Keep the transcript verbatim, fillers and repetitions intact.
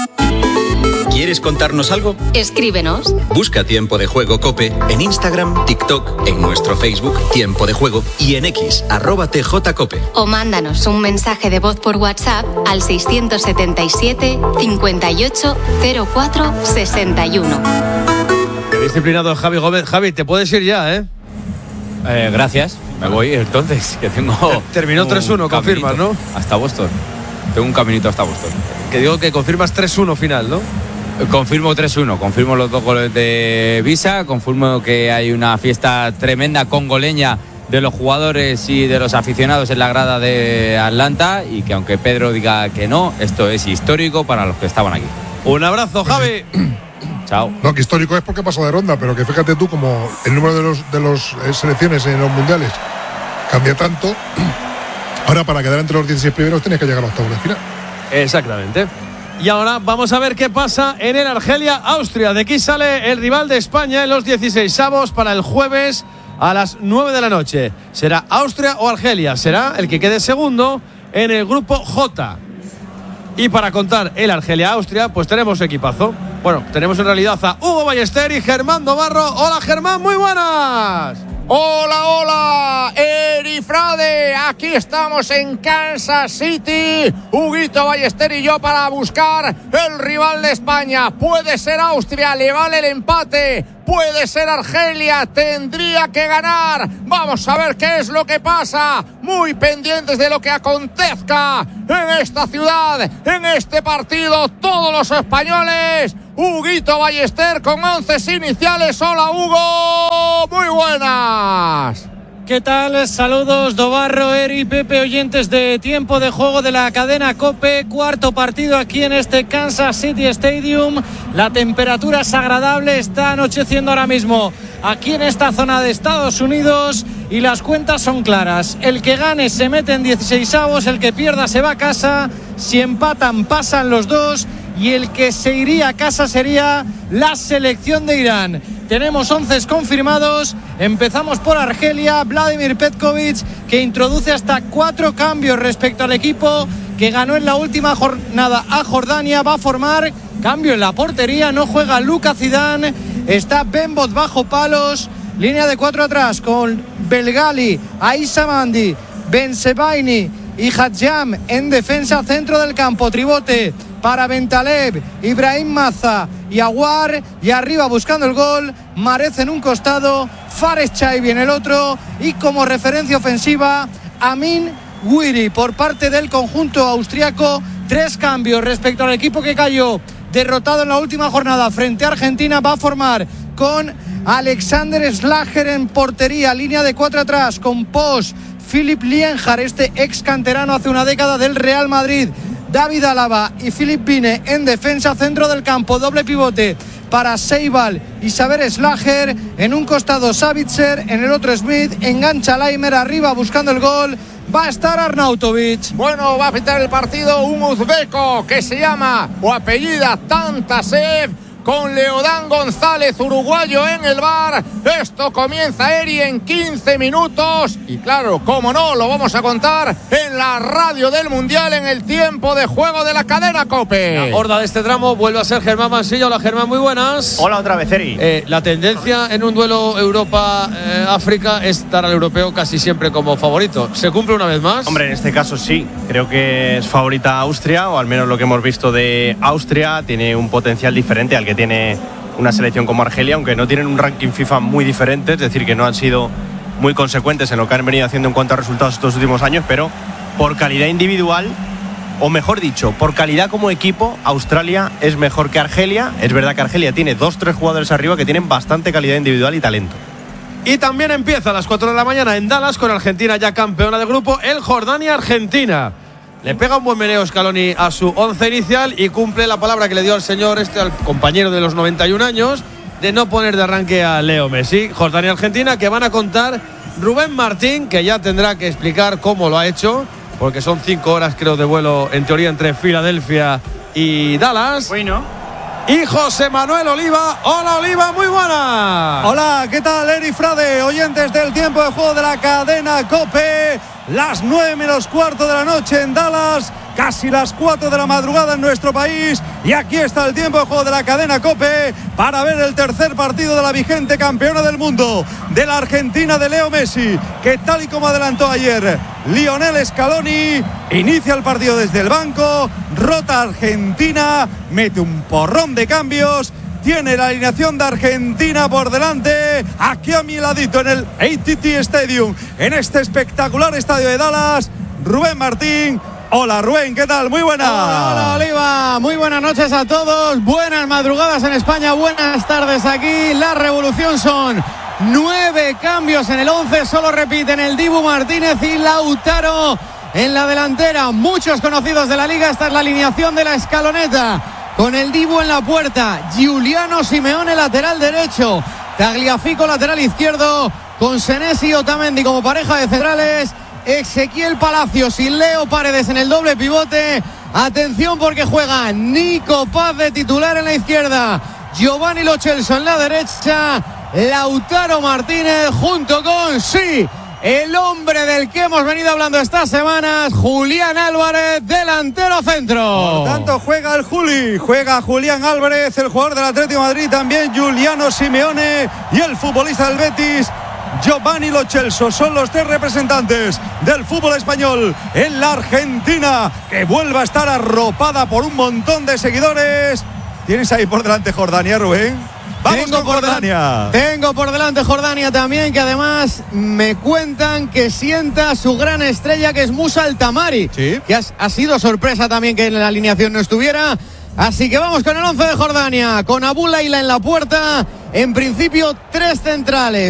¿Quieres contarnos algo? Escríbenos. Busca Tiempo de Juego COPE en Instagram, TikTok, en nuestro Facebook Tiempo de Juego y en X, arroba tjcope. O mándanos un mensaje de voz por WhatsApp al seiscientos setenta y siete, cincuenta y ocho, cero cuatro, sesenta y uno. Qué disciplinado Javi Gómez. Javi, te puedes ir ya, ¿eh? Eh, gracias. Me voy entonces, que tengo... Terminó tres uno, confirmas, ¿no? Hasta Boston. Tengo un caminito hasta Boston. Que digo que confirmas tres uno final, ¿no? Confirmo tres uno, confirmo los dos goles de Visa, confirmo que hay una fiesta tremenda congoleña de los jugadores y de los aficionados en la grada de Atlanta, y que aunque Pedro diga que no, esto es histórico para los que estaban aquí. Un abrazo, Javi. Chao. No, que histórico es porque pasó de ronda, pero que fíjate tú como el número de los de los eh, selecciones en los mundiales cambia tanto. Ahora, para quedar entre los dieciséis primeros tienes que llegar a octavos de final. Exactamente. Y ahora vamos a ver qué pasa en el Argelia-Austria. De aquí sale el rival de España en los dieciseisavos para el jueves a las nueve de la noche. ¿Será Austria o Argelia? Será el que quede segundo en el grupo J. Y para contar el Argelia-Austria, pues tenemos equipazo. Bueno, tenemos en realidad a Hugo Ballester y Germán Dobarro. Hola, Germán, muy buenas. Hola, hola, Eri Frade, aquí estamos en Kansas City, Huguito Ballester y yo para buscar el rival de España. Puede ser Austria, le vale el empate, puede ser Argelia, tendría que ganar. Vamos a ver qué es lo que pasa, muy pendientes de lo que acontezca en esta ciudad, en este partido, todos los españoles. Huguito Ballester con once iniciales. Hola, Hugo, muy buenas. ¿Qué tal? Saludos, Dobarro, Eri, Pepe, oyentes de Tiempo de Juego de la cadena COPE. Cuarto partido aquí en este Kansas City Stadium. La temperatura es agradable, está anocheciendo ahora mismo aquí en esta zona de Estados Unidos y las cuentas son claras. El que gane se mete en dieciseisavos, el que pierda se va a casa. Si empatan pasan los dos y el que se iría a casa sería la selección de Irán. Tenemos once confirmados. Empezamos por Argelia. Vladimir Petkovic, que introduce hasta cuatro cambios respecto al equipo que ganó en la última jornada a Jordania. Va a formar cambio en la portería. No juega Luka Zidane. Está Benbot bajo palos. Línea de cuatro atrás con Belgali, Aissa Mandi, Bensebaini y Hadjam en defensa. Centro del campo, tribote para Bentaleb, Ibrahim Maza y Aguar, y arriba buscando el gol Marez en un costado, Fares Chaibi en el otro, y como referencia ofensiva Amin Wiri por parte del conjunto austriaco. Tres cambios respecto al equipo que cayó derrotado en la última jornada frente a Argentina. Va a formar con Alexander Schlager en portería, línea de cuatro atrás con Posch, Philipp Lienhard, este ex canterano hace una década del Real Madrid, David Alaba y Philipp Bine en defensa. Centro del campo, doble pivote para Seibal y Saber Schlager, en un costado Savitzer, en el otro Smith, engancha Laimer, arriba buscando el gol va a estar Arnautovic. Bueno, va a pitar el partido un uzbeco que se llama o apellida Tantasev, con Leodán González, uruguayo, en el bar. Esto comienza, Eri, en quince minutos. Y claro, como no, lo vamos a contar en la radio del Mundial, en el Tiempo de Juego de la cadena COPE. La horda de este tramo vuelve a ser Germán Mansilla. Hola, Germán, muy buenas. Hola otra vez, Eri. Eh, la tendencia en un duelo Europa-África eh, es dar al europeo casi siempre como favorito. ¿Se cumple una vez más? Hombre, en este caso sí. Creo que es favorita Austria, o al menos lo que hemos visto de Austria. Tiene un potencial diferente al que tiene una selección como Argelia, aunque no tienen un ranking FIFA muy diferente, es decir, que no han sido muy consecuentes en lo que han venido haciendo en cuanto a resultados estos últimos años, pero por calidad individual, o mejor dicho, por calidad como equipo, Australia es mejor que Argelia. Es verdad que Argelia tiene dos, tres jugadores arriba que tienen bastante calidad individual y talento. Y también empieza a las cuatro de la mañana en Dallas, con Argentina ya campeona de grupo, el Jordania-Argentina. Le pega un buen meneo Scaloni a su once inicial y cumple la palabra que le dio al señor este, al compañero de los noventa y un años, de no poner de arranque a Leo Messi. Jordania-Argentina, que van a contar Rubén Martín, que ya tendrá que explicar cómo lo ha hecho, porque son cinco horas creo de vuelo en teoría entre Filadelfia y Dallas. Bueno. Y José Manuel Oliva. Hola, Oliva, muy buena. Hola, ¿qué tal, Eri Frade? Oyentes del Tiempo de Juego de la cadena COPE. Las nueve menos cuarto de la noche en Dallas. casi las cuatro de la madrugada en nuestro país. Y aquí está el tiempo de juego de la cadena COPE para ver el tercer partido de la vigente campeona del mundo, de la Argentina de Leo Messi, que tal y como adelantó ayer Lionel Scaloni, inicia el partido desde el banco, rota Argentina, mete un porrón de cambios. Tiene la alineación de Argentina por delante, aquí a mi ladito en el A T T Stadium, en este espectacular estadio de Dallas, Rubén Martín. Hola Rubén, ¿qué tal? Muy buenas. Hola, hola Oliva, muy buenas noches a todos, buenas madrugadas en España, buenas tardes aquí. La revolución son nueve cambios en el once, solo repiten el Dibu Martínez y Lautaro en la delantera. Muchos conocidos de la liga, esta es la alineación de la escaloneta. Con el Dibu en la puerta, Giuliano Simeone lateral derecho, Tagliafico lateral izquierdo, con Senesi y Otamendi como pareja de centrales, Ezequiel Palacios y Leo Paredes en el doble pivote. Atención porque juega Nico Paz de titular en la izquierda, Giovanni Lo Celso en la derecha, Lautaro Martínez junto con, sí, el hombre del que hemos venido hablando estas semanas, Julián Álvarez, delantero centro. Por tanto juega el Juli, juega Julián Álvarez, el jugador del Atlético de Madrid, también Giuliano Simeone y el futbolista del Betis, Giovanni Lo Celso. Son los tres representantes del fútbol español en la Argentina, que vuelve a estar arropada por un montón de seguidores. Tienes ahí por delante Jordania, Rubén. Vamos tengo con por Jordania. Delante, tengo por delante Jordania también, que además me cuentan que sienta a su gran estrella, que es Musa Altamari, ¿sí? Que ha, ha sido sorpresa también que en la alineación no estuviera. Así que vamos con el once de Jordania, con Abu Laila en la puerta. En principio, tres centrales.